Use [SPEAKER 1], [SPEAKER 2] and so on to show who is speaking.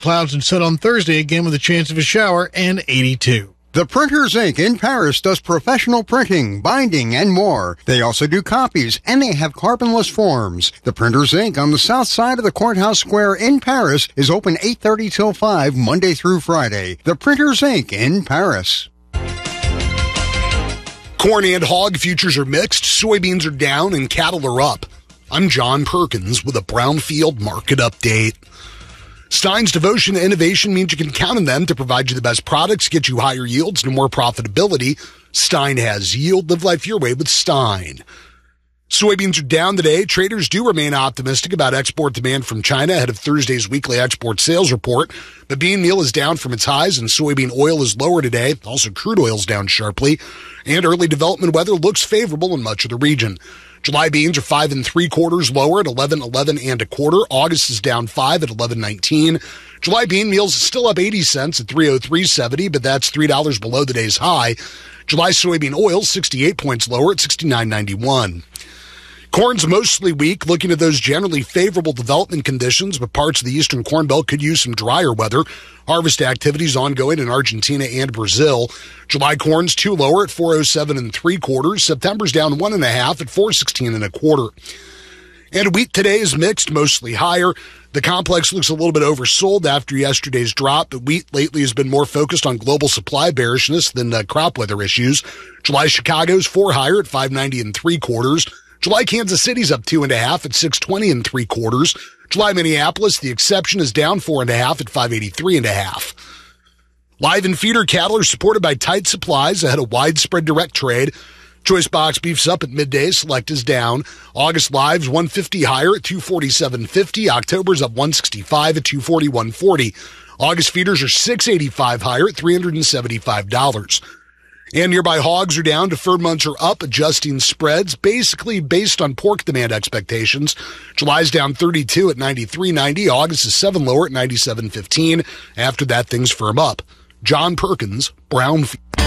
[SPEAKER 1] Clouds and sun on Thursday, again with a chance of a shower, and 82.
[SPEAKER 2] The Printers Inc. in Paris does professional printing, binding, and more. They also do copies, and they have carbonless forms. The Printers Inc. on the south side of the Courthouse Square in Paris is open 8:30 till 5, Monday through Friday. The Printers Inc. in Paris.
[SPEAKER 3] Corn and hog futures are mixed, soybeans are down, and cattle are up. I'm John Perkins with a Brownfield market update. Stein's devotion to innovation means you can count on them to provide you the best products, get you higher yields and more profitability. Stein has yield. Live life your way with Stein. Soybeans are down today. Traders do remain optimistic about export demand from China ahead of Thursday's weekly export sales report. The bean meal is down from its highs and soybean oil is lower today. Also, crude oil is down sharply. And early development weather looks favorable in much of the region. July beans are 5 3/4 lower at 11.11 1/4. August is down 5 at 11.19. July bean meals is still up 80 cents at 303.70, but that's $3 below the day's high. July soybean oil 68 points lower at 69.91. Corn's mostly weak, looking at those generally favorable development conditions, but parts of the eastern Corn Belt could use some drier weather. Harvest activities ongoing in Argentina and Brazil. July corn's 2 lower at 407 3/4. September's down 1.5 at 416 1/4. And wheat today is mixed, mostly higher. The complex looks a little bit oversold after yesterday's drop, but wheat lately has been more focused on global supply bearishness than crop weather issues. July Chicago's 4 higher at 590 3/4. July Kansas City's up 2.5 at 620 3/4. July Minneapolis, the exception, is down 4.5 at 583 1/2. Live and feeder cattle are supported by tight supplies ahead of widespread direct trade. Choice box beef's up at midday. Select is down. August live's 150 higher at 247.50. October's up 165 at 241.40. August feeders are 685 higher at $375. And nearby hogs are down. Deferred months are up, adjusting spreads, basically based on pork demand expectations. July's down 32 at 93.90. August is 7 lower at 97.15. After that, things firm up. John Perkins, Brownfield.